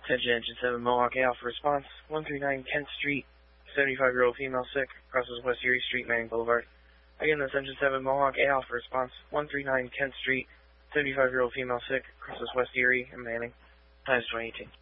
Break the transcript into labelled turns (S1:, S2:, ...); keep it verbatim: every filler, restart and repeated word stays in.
S1: Attention Engine seven Mohawk A Alpha response, one three nine Kent Street, seventy-five-year-old female sick, crosses West Erie Street, Manning Boulevard. Again, that's Engine seven Mohawk A Alpha response, one three nine Kent Street, seventy-five-year-old female sick, crosses West Erie and Manning. Times twenty eighteen.